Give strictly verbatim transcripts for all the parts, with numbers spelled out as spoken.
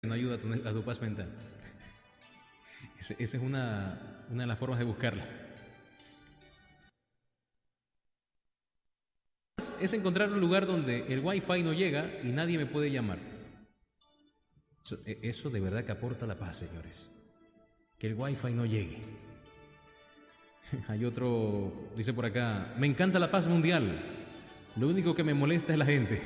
no ayuda a tu, a tu paz mental. Esa es una, una de las formas de buscarla. Es encontrar un lugar donde el wifi no llega y nadie me puede llamar. Eso, eso de verdad que aporta la paz, señores. Que el wifi no llegue. Hay otro, dice por acá, me encanta la paz mundial. Lo único que me molesta es la gente.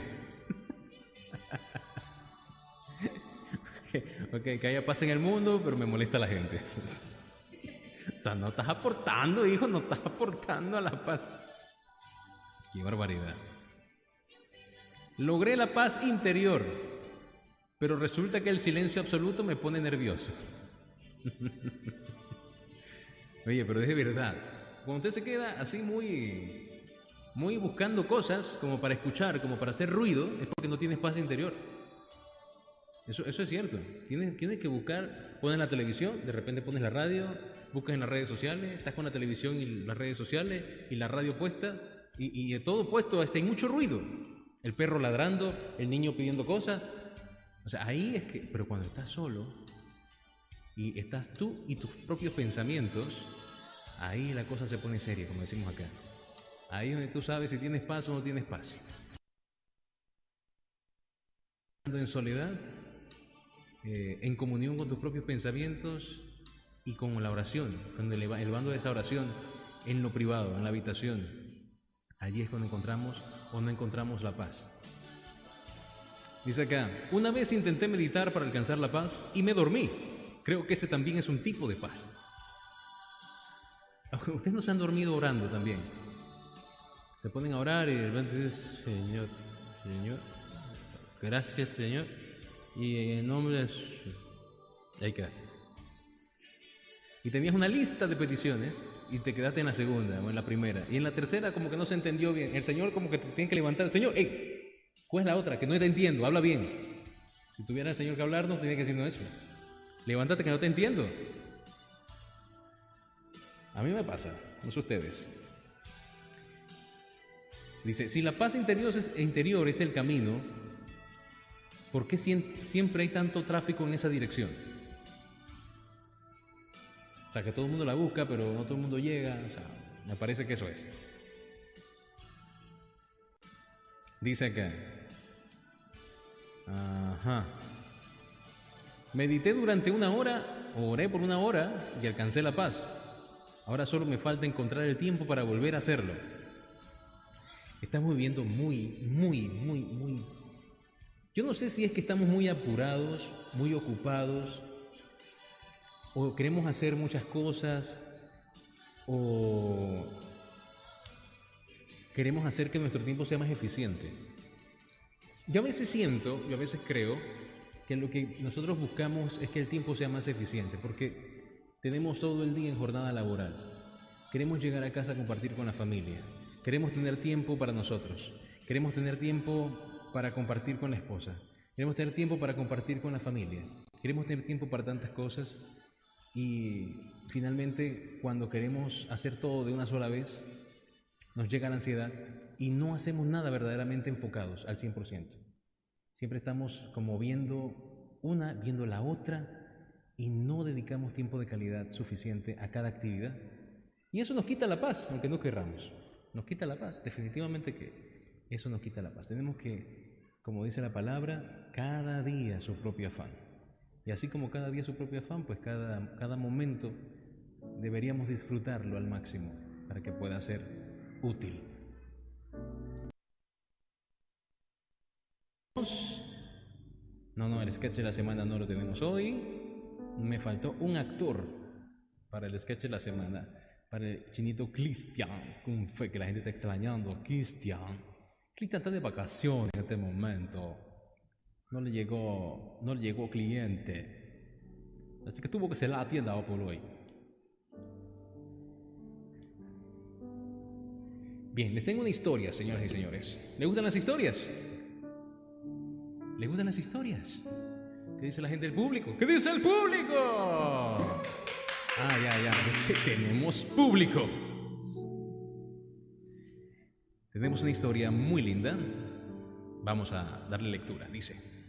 Okay, que haya paz en el mundo, pero me molesta la gente. O sea, no estás aportando, hijo, no estás aportando a la paz. Qué barbaridad. Logré la paz interior, pero resulta que el silencio absoluto me pone nervioso. Oye, pero es de verdad. Cuando usted se queda así muy, muy buscando cosas como para escuchar, como para hacer ruido, es porque no tienes paz interior. Eso, eso es cierto. Tienes, tienes que buscar, pones la televisión, de repente pones la radio, buscas en las redes sociales, estás con la televisión y las redes sociales y la radio puesta y, y de todo puesto, hay mucho ruido. El perro ladrando, el niño pidiendo cosas. O sea, ahí es que, pero cuando estás solo y estás tú y tus propios pensamientos, ahí la cosa se pone seria, como decimos acá. Ahí es donde tú sabes si tienes paz o no tienes paz. En soledad, eh, en comunión con tus propios pensamientos y con la oración, con el elevando de esa oración en lo privado, en la habitación. Allí es cuando encontramos o no encontramos la paz. Dice acá, una vez intenté meditar para alcanzar la paz y me dormí. Creo que ese también es un tipo de paz. Ustedes no se han dormido orando también. Se ponen a orar y de repente dicen, Señor, Señor, gracias Señor, y en el nombre de... Ahí quedaste. Y tenías una lista de peticiones y te quedaste en la segunda o en la primera. Y en la tercera como que no se entendió bien. El Señor como que te tiene que levantar. Señor, hey, ¿cuál es la otra? Que no te entiendo, habla bien. Si tuviera el Señor que hablarnos, tenía que decirnos eso. Levántate que no te entiendo. A mí me pasa, no sé ustedes. Dice, si la paz interior es, interior es el camino, ¿por qué siempre hay tanto tráfico en esa dirección? O sea, que todo el mundo la busca, pero no todo el mundo llega. O sea, me parece que eso es. Dice acá. Ajá. Medité durante una hora, oré por una hora y alcancé la paz. Ahora solo me falta encontrar el tiempo para volver a hacerlo. Estamos viviendo muy, muy, muy, muy... Yo no sé si es que estamos muy apurados, muy ocupados, o queremos hacer muchas cosas, o queremos hacer que nuestro tiempo sea más eficiente. Yo a veces siento, yo a veces creo, que lo que nosotros buscamos es que el tiempo sea más eficiente, porque tenemos todo el día en jornada laboral. Queremos llegar a casa a compartir con la familia. Queremos tener tiempo para nosotros. Queremos tener tiempo para compartir con la esposa. Queremos tener tiempo para compartir con la familia. Queremos tener tiempo para tantas cosas. Y finalmente, cuando queremos hacer todo de una sola vez, nos llega la ansiedad y no hacemos nada verdaderamente enfocados al cien por ciento. Siempre estamos como viendo una, viendo la otra, y no dedicamos tiempo de calidad suficiente a cada actividad. Y eso nos quita la paz, aunque no querramos. Nos quita la paz, definitivamente que eso nos quita la paz. Tenemos que, como dice la palabra, cada día su propio afán. Y así como cada día su propio afán, pues cada, cada momento deberíamos disfrutarlo al máximo para que pueda ser útil. No, no, el sketch de la semana no lo tenemos hoy. Me faltó un actor para el sketch de la semana, para el chinito Cristian, con fe que la gente está extrañando. Cristian, Cristian está de vacaciones en este momento. No le llegó, no le llegó cliente, así que tuvo que ser la tienda por hoy. Bien, les tengo una historia, señoras y señores. ¿Les gustan las historias? ¿Les gustan las historias? ¿Qué dice la gente del público? ¿Qué dice el público? Ah, ya, ya, sí, tenemos público. Tenemos una historia muy linda. Vamos a darle lectura. Dice: